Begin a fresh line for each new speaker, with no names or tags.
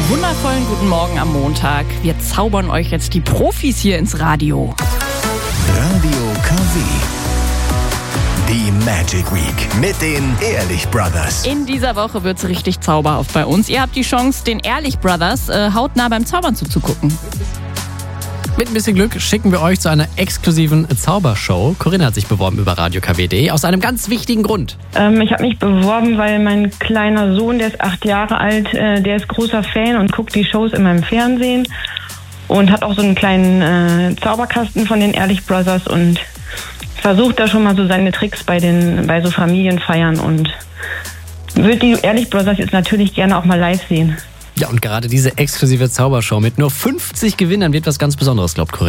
Wundervollen guten Morgen am Montag. Wir zaubern euch jetzt die Profis hier ins Radio.
Radio KW. Die Magic Week mit den Ehrlich Brothers.
In dieser Woche wird's richtig zauberhaft bei uns. Ihr habt die Chance, den Ehrlich Brothers hautnah beim Zaubern zuzugucken.
Mit ein bisschen Glück schicken wir euch zu einer exklusiven Zaubershow. Corinna hat sich beworben über Radio KW.de aus einem ganz wichtigen Grund.
Ich habe mich beworben, weil mein kleiner Sohn, der ist 8 Jahre alt, der ist großer Fan und guckt die Shows in meinem Fernsehen und hat auch so einen kleinen Zauberkasten von den Ehrlich Brothers und versucht da schon mal so seine Tricks bei so Familienfeiern und würde die Ehrlich Brothers jetzt natürlich gerne auch mal live sehen.
Ja, und gerade diese exklusive Zaubershow mit nur 50 Gewinnern wird was ganz Besonderes, glaubt Corinna.